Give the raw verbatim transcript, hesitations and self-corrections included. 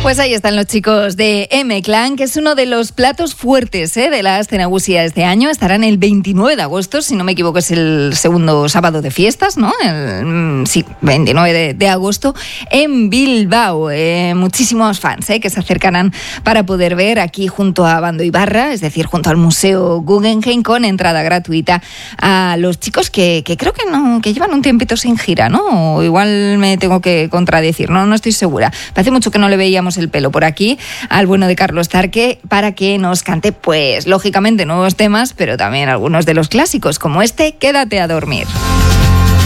Pues ahí están los chicos de M-Clan, que es uno de los platos fuertes ¿eh? de la Aste Nagusia este año. Estarán el veintinueve de agosto, si no me equivoco es el segundo sábado de fiestas, ¿no? El, sí, veintinueve de, de agosto en Bilbao. Eh, muchísimos fans ¿eh? que se acercarán para poder ver aquí junto a Bando Ibarra, es decir, junto al Museo Guggenheim, con entrada gratuita a los chicos que, que creo que no que llevan un tiempito sin gira, ¿no? O igual me tengo que contradecir, no, no estoy segura. Parece mucho que no le veíamos el pelo por aquí al bueno de Carlos Tarque para que nos cante, pues, lógicamente nuevos temas, pero también algunos de los clásicos, como este, Quédate a dormir.